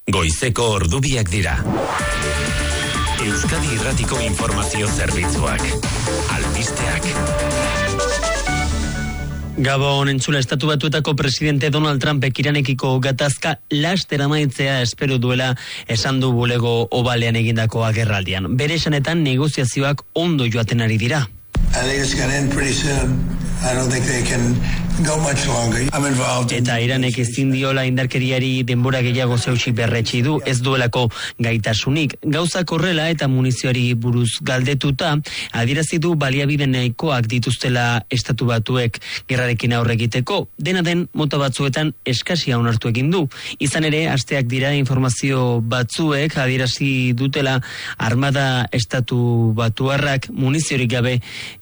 Goizeko ordubiak dira. Euskadi Irratiko Informazio Zerbitzuak. Albisteak. Gabon entzula, Estatu Batuetako presidente Donald Trumpek Iranekiko gatazka laster amaitzea espero duela esan du bulego obalean egindako agerraldian. Bere esanetan negoziazioak ondo joaten ari dira. Eta Iranek ezin diola indarkeriari denbora gehiago zeutsi berretsi du, ez duelako gaitasunik. Gauzak horrela eta munizioari buruz galdetuta, adierazi du baliabide nahikoak dituztela Estatu Batuek gerrarekin aurre egiteko. Dena den mota batzuetan eskasia onartu egin du. Izan ere, asteak dira informazio batzuek adierazi dutela Armada Estatu Batuarrak muniziorik gabe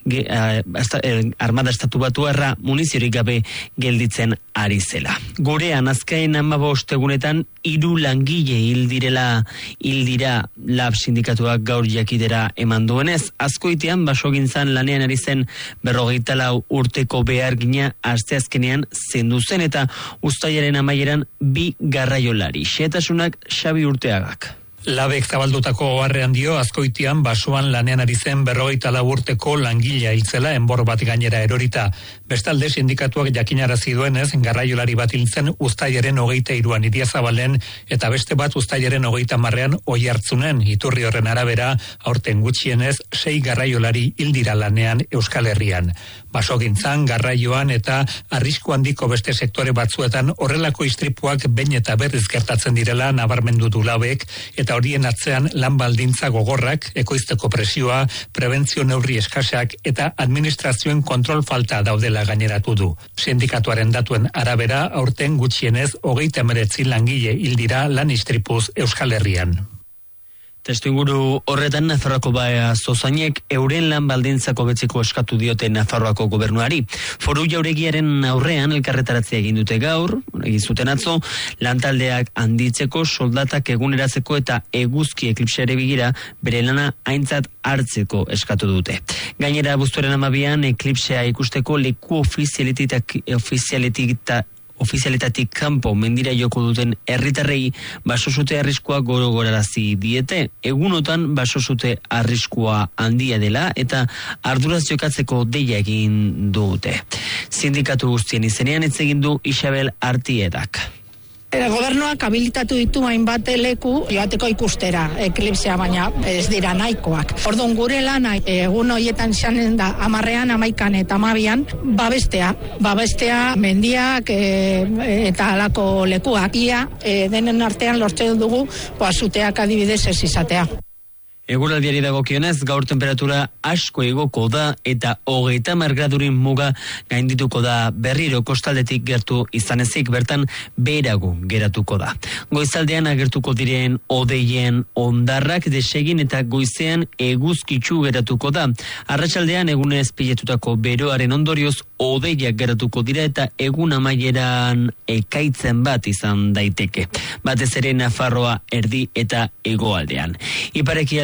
Armada Estatu Batuarra muniziorik gabe gelditzen ari zela. Gurean azken 15 egunetan 3 langile hil dira Lab sindikatuak gaur jakitera eman duenez. Azkoitean basogintzan lanean ari zen 44 urteko behargina asteazkenean zendu zen eta uztailaren amaieran 2 garraiolari. Xehetasunak Xabi Urteagak. Labek zabaldutako oharrean dio Azkoitian basoan lanean ari zen 44 urteko langilea hiltzela enbor bat gainera erorita. Bestalde sindikatuak jakinarazi duenez garraiolari bat hiltzen uztailaren 23an Idiazabalen eta beste bat uztailaren 30an Oiartzunen. Iturri horren arabera aurten gutxienez 6 garraiolari hil dira lanean Euskal Herrian. Basogintzan, garraioan eta arrisku handiko beste sektore batzuetan horrelako istripuak behin eta berriz gertatzen direla nabarmendu du Labek eta horien atzean lan baldintza gogorrak, ekoizteko presioa, prebentzio neurri eskasak eta administrazioen kontrol falta daudela gaineratu du. Sindikatuaren datuen arabera aurten gutxienez 39 langile hil dira lan istripuz Euskal Herrian. Testuinguru horretan Nafarroako zozainek euren lan baldintzako betzeko eskatu diote Nafarroako gobernuari. Foru jauregiaren aurrean elkarretaratzea egin dute gaur, egin zuten atzo, lantaldeak handitzeko, soldatak eguneratzeko eta eguzki eklipseare begira bere lana aintzat hartzeko eskatu dute. Gainera abuztuaren 12an eklipsea ikusteko leku ofizialetatik kanpo mendira joko duten herritarrei basosute arriskua gogorarazi diete. Egunotan basosute arriskua handia dela eta arduraz jokatzeko deia egin dute. Sindikatu guztien izenean hitz egin du Isabel Artiedak. Gobernuak habilitatu ditu hainbat leku joateko ikustera eklipsea, baina ez dira nahikoak. Orduan gure lana egun horietan izanen da 10an, 11an eta 12an babestea mendiak eta halako lekuak. Ia denen artean lortzen dugu zuteak adibidez ez izatea. Eguraldiari dagokionez, gaur temperatura asko igoko da eta 30 gradurin muga gaindituko da berriro kostaldetik gertu izanezik bertan beherago geratuko da. Goizaldean agertuko diren odeien ondarrak desegin eta goizean eguzkitsu geratuko da. Arratsaldean egunez piletutako beroaren ondorioz odeiak geratuko dira eta egun amaieran ekaitzen bat izan daiteke. Batez ere Nafarroa erdi eta hegoaldean. Ipareki